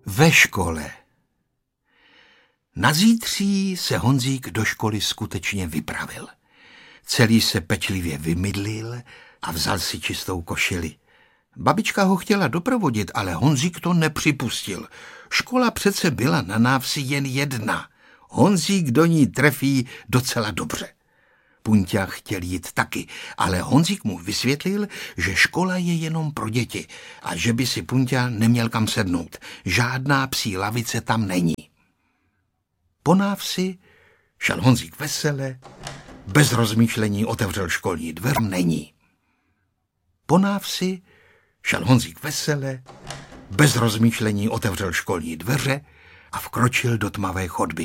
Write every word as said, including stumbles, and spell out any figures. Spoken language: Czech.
Ve škole. Na zítří se Honzík do školy skutečně vypravil. Celý se pečlivě vymydlil a vzal si čistou košili. Babička ho chtěla doprovodit, ale Honzík to nepřipustil. Škola přece byla na návsi jen jedna. Honzík do ní trefí docela dobře. Punťa chtěl jít taky, ale Honzík mu vysvětlil, že škola je jenom pro děti a že by si Punťa neměl kam sednout. Žádná psí lavice tam není. Po návsi šel Honzík vesele, bez rozmýšlení otevřel školní dveře, není. Po návsi šel Honzík vesele, bez rozmýšlení otevřel školní dveře a vkročil do tmavé chodby.